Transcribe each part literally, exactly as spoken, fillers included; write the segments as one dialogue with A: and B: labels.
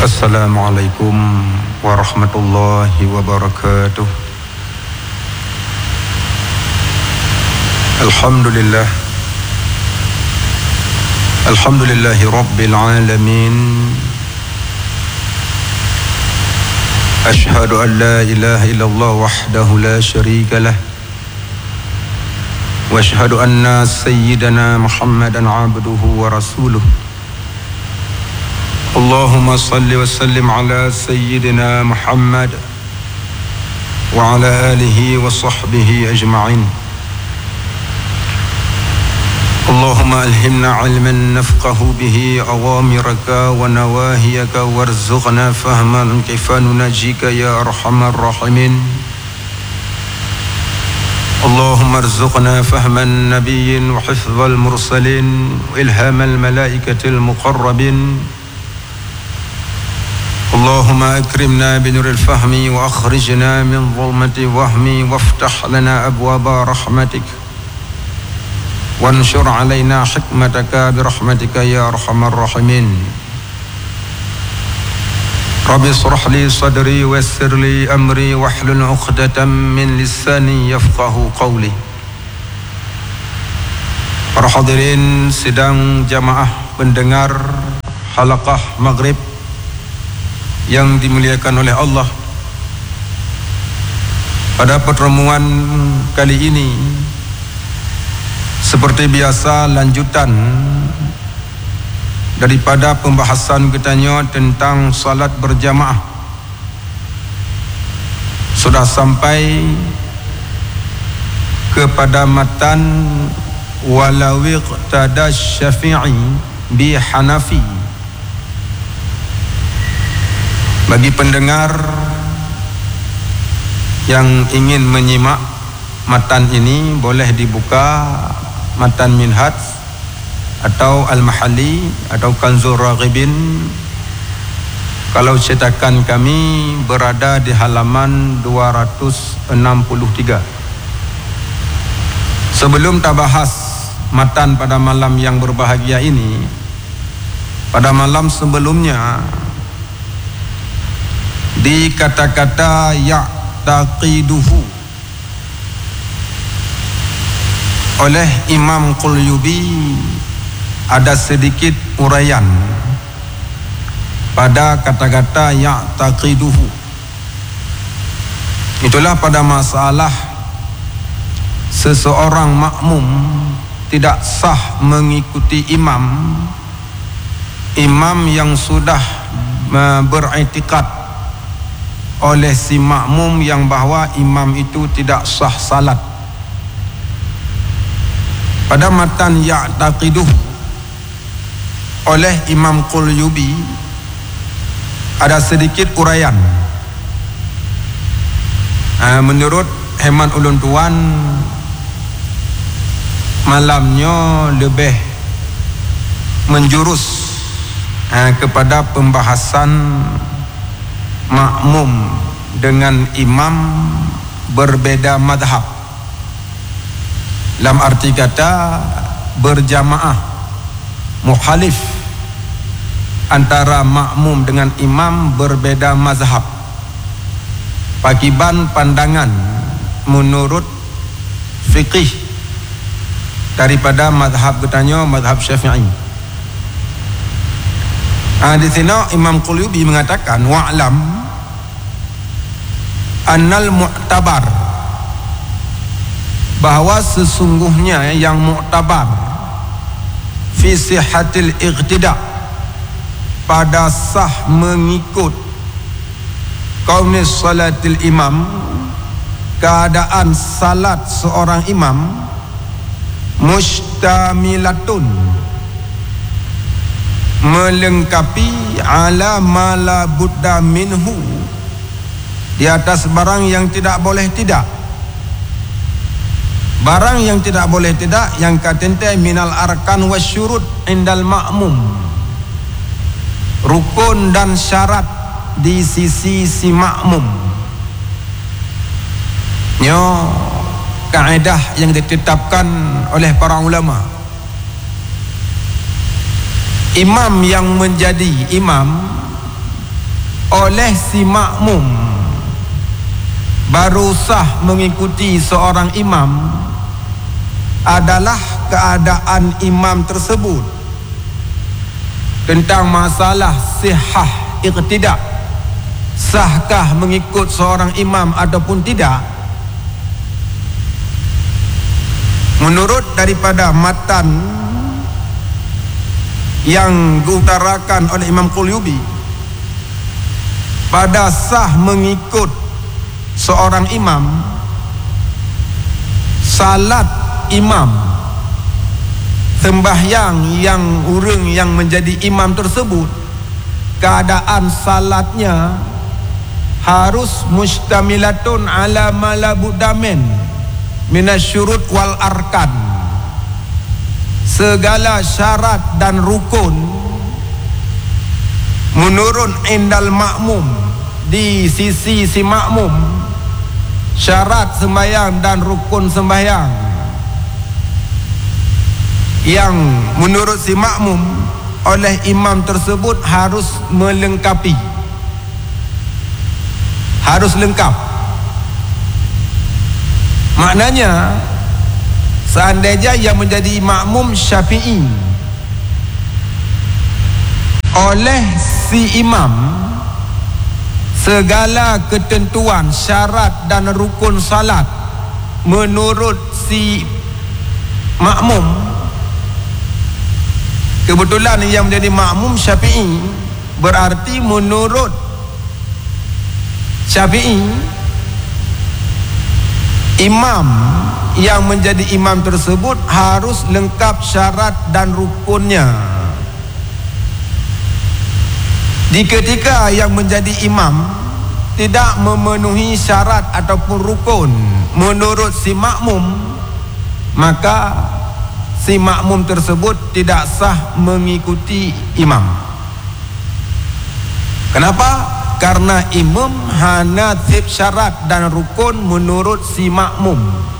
A: Assalamualaikum warahmatullahi wabarakatuh. Alhamdulillah Alhamdulillahi rabbil alamin. Ashhadu an la ilaha illallah wahdahu la syarika lah. Wa ashhadu anna sayyidana Muhammadan abduhu wa rasuluh. Allahumma salli wa sallim ala sayyidina Muhammad wa ala alihi wa sahbihi ajma'in. Allahumma alhimna ilman nafqahu bihi awamiraka wa nawahiyaka warzuqna fahman kaifa nunajika ya arhamar rahimin. Allahumma arzuqna fahman nabiyyin wa hifdzal mursalin wa ilhamal malaikatil muqarrabin. Allahumma akrimna binuril fahmi wa akhrijna min dhulmati wahmi waftah lana abwaba rahmatik wanshur alaina hikmataka birahmatika ya arhamar rahimin. Rabbi shrah li sadri wa yassir li amri wahlul 'uqdatam min lisani yafqahu qawli. Para hadirin sidang jamaah pendengar halaqah maghrib yang dimuliakan oleh Allah, pada pertemuan kali ini seperti biasa lanjutan daripada pembahasan kitanya tentang salat berjamaah sudah sampai kepada matan walau iqtada syafi'i bi hanafi. Bagi pendengar yang ingin menyimak matan ini, boleh dibuka matan Minhaj atau Al-Mahalli atau Kanzur Raghibin. Kalau cetakan kami berada di halaman dua ratus enam puluh tiga. Sebelum kita bahas matan pada malam yang berbahagia ini, pada malam sebelumnya di kata-kata ya'taqiduhu oleh Imam Qulyubi ada sedikit uraian pada kata-kata ya'taqiduhu. Itulah pada masalah seseorang makmum tidak sah mengikuti imam imam yang sudah beriktikad oleh si makmum yang bahawa imam itu tidak sah salat. Pada matan ya'taqiduh oleh Imam Qulyubi ada sedikit uraian. Ha, menurut hemat ulun tuan, malamnya lebih menjurus ha, kepada pembahasan makmum dengan imam berbeda madhab. Dalam arti kata berjamaah, muhalif antara makmum dengan imam berbeda mazhab. Pakiban pandangan menurut fiqih daripada mazhab katanya mazhab Syafi'i. Ah, di sini Imam Qulyubi mengatakan wa'lam annal mu'tabar, bahawa sesungguhnya yang mu'tabar fi sihhatil iqtida, pada sah mengikut kaunis salatil imam, keadaan salat seorang imam, mustamilatun, melengkapi ala ma la budda minhu, di atas barang yang tidak boleh tidak. Barang yang tidak boleh tidak, yang katente minal arkan wasyurut indal ma'mum, rukun dan syarat di sisi si makmum. Nyo kaedah yang ditetapkan oleh para ulama. Imam yang menjadi imam oleh si makmum baru sah mengikuti seorang imam adalah keadaan imam tersebut tentang masalah sihah iqtidak, sahkah mengikut seorang imam ataupun tidak. Menurut daripada matan yang diutarakan oleh Imam Qurtubi, pada sah mengikut seorang imam, salat imam, sembahyang yang urang yang menjadi imam tersebut, keadaan salatnya harus mustamilatun ala malabudamin minasyurut wal arkan, segala syarat dan rukun menurut indal makmum, di sisi si makmum, syarat sembahyang dan rukun sembahyang yang menurut si makmum oleh imam tersebut harus melengkapi, harus lengkap. Maknanya seandainya yang menjadi makmum Syafi'i, oleh si imam segala ketentuan syarat dan rukun salat menurut si makmum, kebetulan yang menjadi makmum Syafi'i, berarti menurut Syafi'i, imam yang menjadi imam tersebut harus lengkap syarat dan rukunnya. Di ketika yang menjadi imam tidak memenuhi syarat ataupun rukun menurut si makmum, maka si makmum tersebut tidak sah mengikuti imam. Kenapa? Karena imam hanya tip syarat dan rukun menurut si makmum.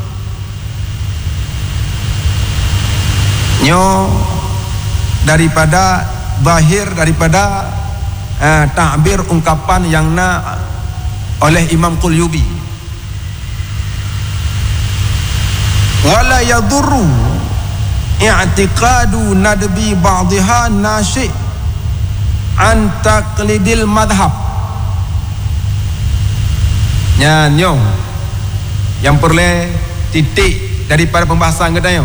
A: Nyo daripada zahir daripada uh, takbir ungkapan yang na oleh Imam Qurtubi, wala yadurru i'tiqadu nadbi ba'dihha nasyi' an taqlidil madhab. Nyanyong yang perlu titik daripada pembahasan kita yo,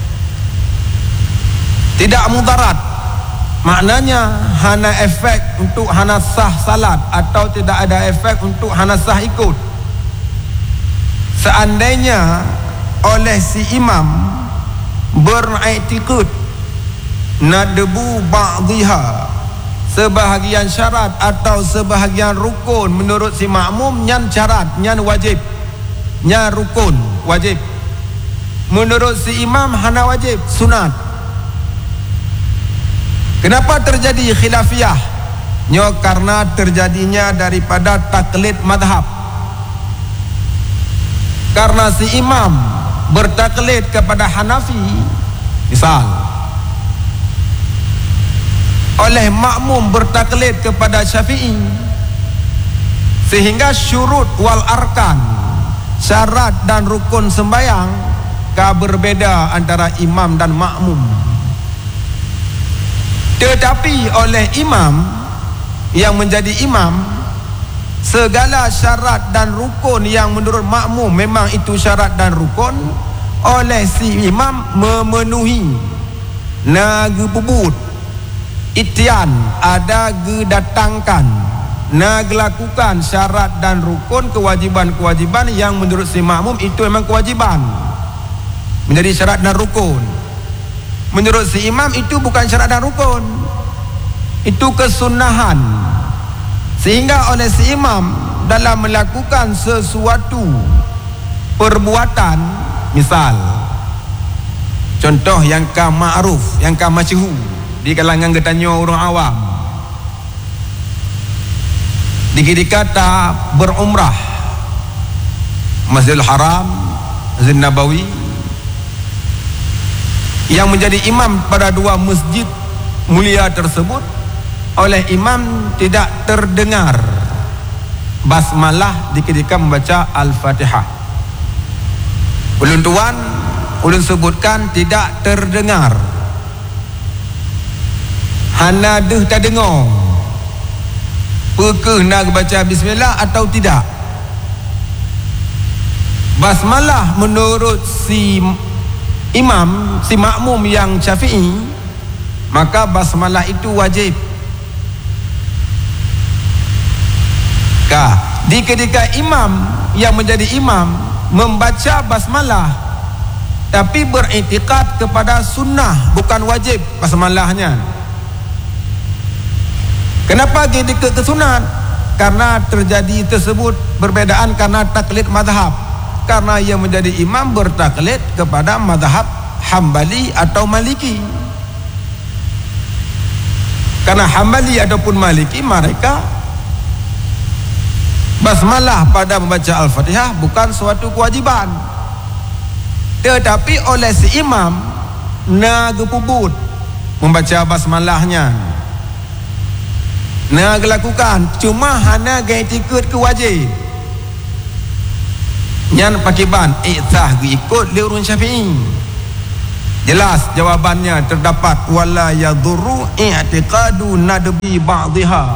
A: tidak mudarat, maknanya hana efek untuk hana sah salat atau tidak ada efek untuk hana sah ikut. Seandainya oleh si imam beriktikad nadbu ba'dihha, sebahagian syarat atau sebahagian rukun menurut si makmum, nyan syarat, nyan wajib, nyan rukun wajib. Menurut si imam hana wajib, sunat. Kenapa terjadi khilafiyah? Nyo karena terjadinya daripada taklid madhab. Karena si imam bertaklid kepada Hanafi, misal, oleh makmum bertaklid kepada Syafi'i, sehingga syurut wal arkan, syarat dan rukun sembahyang ka berbeda antara imam dan makmum. Tetapi oleh imam yang menjadi imam, segala syarat dan rukun yang menurut makmum memang itu syarat dan rukun, oleh si imam memenuhi, nagu bubut itian, ada gedatangkan, nak lakukan syarat dan rukun, kewajiban-kewajiban yang menurut si makmum itu memang kewajiban, menjadi syarat dan rukun. Menurut si imam itu bukan syarat dan rukun, itu kesunahan. Sehingga oleh si imam dalam melakukan sesuatu perbuatan, misal contoh yang ka ma'ruf, yang ka masyhur di kalangan getanya orang awam, dikata berumrah Masjidil Haram, Masjid Nabawi, yang menjadi imam pada dua masjid mulia tersebut oleh imam tidak terdengar basmalah ketika membaca Al-Fatihah. Ulun tuan, ulun sebutkan tidak terdengar. Hana deh tak dengar. Pekeh nak baca bismillah atau tidak? Basmalah menurut si imam, si makmum yang Syafi'i, maka basmalah itu wajib. Kah, di ketika imam yang menjadi imam membaca basmalah tapi beriktikad kepada sunnah, bukan wajib basmalahnya. Kenapa ketika kesunat? Karena terjadi tersebut perbedaan karena taklid madhab. Karena yang menjadi imam bertaklid kepada madhab Hambali atau Maliki. Karena Hambali ataupun Maliki mereka basmalah pada membaca Al-Fatihah bukan suatu kewajiban, tetapi oleh si imam nak pubut membaca basmalahnya, nak lakukan, cuma hana gaya tikut ke wajib nyan pakiban iktah ikut liurun Syafi'i. Jelas jawabannya terdapat wala yadurru i'tiqadu nadbi ba'dihha.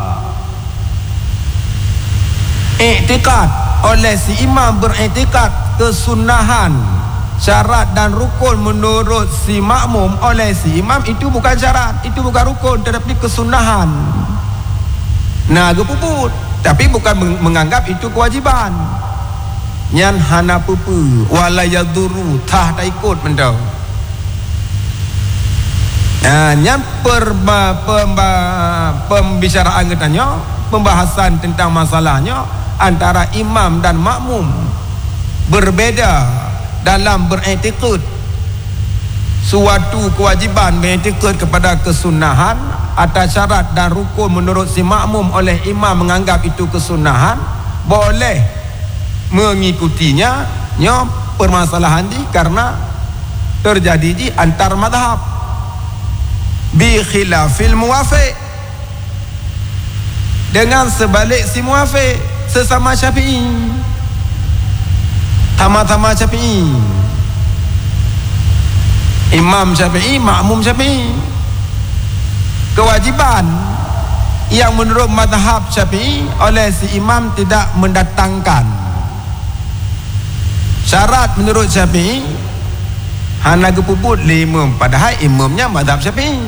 A: I'tiqad oleh si imam beriktikad kesunahan syarat dan rukun menurut si makmum oleh si imam itu bukan syarat, itu bukan rukun, tetapi kesunahan. Nah, gepuput, tapi bukan menganggap itu kewajiban. Nyan hana pupu wala yaduru tah tak ikut mendau. Nah, nyan perba, pemba, pembicaraan katanya, pembahasan tentang masalahnya antara imam dan makmum berbeda dalam beriktikad suatu kewajiban, beriktikad kepada kesunahan atas syarat dan rukun menurut si makmum oleh imam menganggap itu kesunahan, boleh mengikutinya. Nya permasalahan di karena terjadi di antar madhab bi khilafil muwafiq, dengan sebalik si muwafiq sesama Syafi'i, tama-tama Syafi'i, imam Syafi'i, makmum Syafi'i. Kewajiban yang menurut madhab Syafi'i oleh si imam tidak mendatangkan. Syarat menurut Syafi'i hana gepuput lima, padahal imamnya madhab Syafi'i.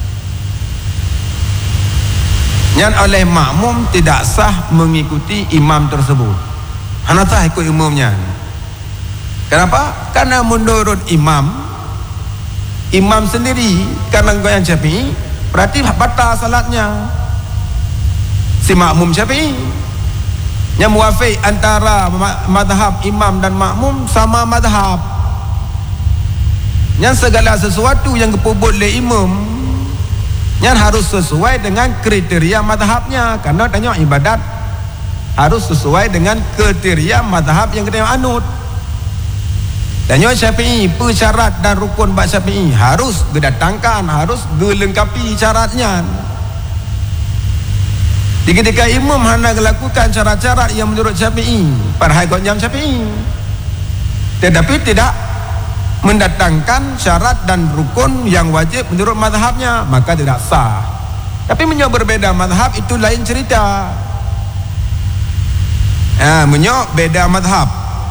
A: Yang oleh makmum tidak sah mengikuti imam tersebut, hana sah ikut imamnya. Kenapa? Karena menurut imam, imam sendiri karena goyang Syafi'i, berarti batal salatnya. Si makmum Syafi'i yang muwafiq antara madhab imam dan makmum sama madhab. Yang segala sesuatu yang kepubut oleh imam yang harus sesuai dengan kriteria madhabnya, karena tanya ibadat harus sesuai dengan kriteria madhab yang kita anut. Tanya Syafi'i, persyarat dan rukun bak Syafi'i harus didatangkan, harus dilengkapi syaratnya. Di ketika imam hana melakukan syarat-syarat yang menurut Syafi'i, parhai jam Syafi'i, tetapi tidak mendatangkan syarat dan rukun yang wajib menurut mazhabnya, maka tidak sah. Tapi menyok berbeda mazhab itu lain cerita. Ah, menyok beda mazhab.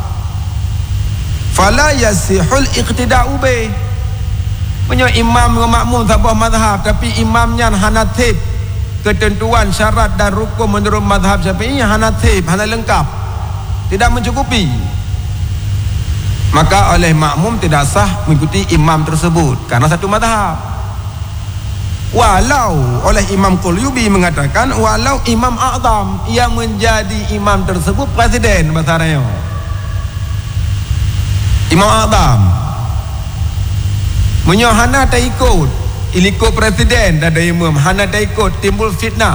A: Fala yasihul iqtida'u bih. Menyok imam dengan makmum sebuah mazhab, tapi imamnya hanatib, ketentuan syarat dan rukun menurut mazhab Syafi'i hanatib, hana lengkap, tidak mencukupi, maka oleh makmum tidak sah mengikuti imam tersebut karena satu mazhab. Walau oleh Imam Qulyubi mengatakan walau imam a'zam yang menjadi imam tersebut presiden bahasa Arabnya, imam a'zam menyohana tak ikut, ikut presiden dan imam hana tak ikut, timbul fitnah,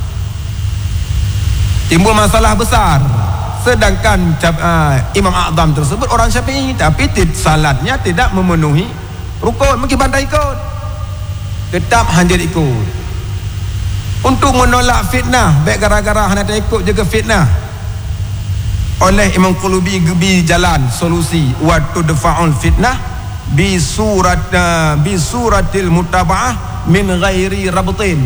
A: timbul masalah besar. Sedangkan uh, imam a'zam tersebut orang Syafi'i, tapi salatnya tidak memenuhi rukun, mungkin bandai ikut, tetap hadir ikut. untuk menolak fitnah, baik gara-gara hana tak ikut jaga fitnah. Oleh Imam Qulubi gebi jalan solusi wa tudfa'ul fitnah bi surat uh, bi suratil mutaba'ah min ghairi rabtin.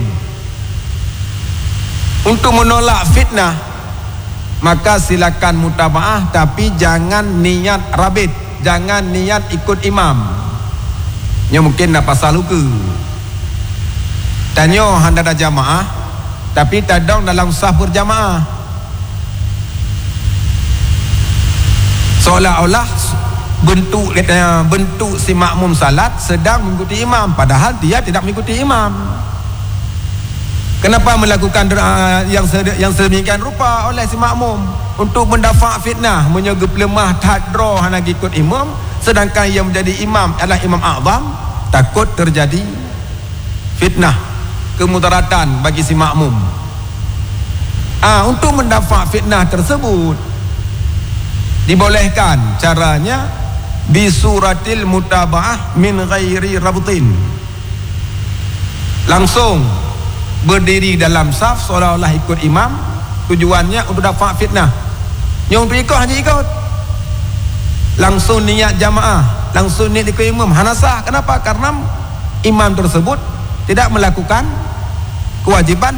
A: Untuk menolak fitnah maka silakan mutaba'ah, tapi jangan niat rabit, jangan niat ikut imam. Nya mungkin nak pasal luka. Tanya handa ada jamaah tapi tadang dalam sah berjamaah. Seolah-olah bentuk bentuk si makmum salat sedang mengikuti imam, padahal dia tidak mengikuti imam. Kenapa melakukan uh, yang yang sedemikian rupa oleh si makmum? Untuk mendafa' fitnah, menyegep lemah tadra hana ikut imam, sedangkan yang menjadi imam adalah imam azam, takut terjadi fitnah, kemudaratan bagi si makmum. Ah, untuk mendafa' fitnah tersebut dibolehkan caranya bisuratil mutaba'ah min ghairi rabtin. Langsung berdiri dalam saf seolah-olah ikut imam, tujuannya untuk dafa' fitnah. Yang ikut hanya ikut, langsung niat jamaah, langsung niat ikut imam, hanasah. Kenapa? Karena imam tersebut tidak melakukan kewajiban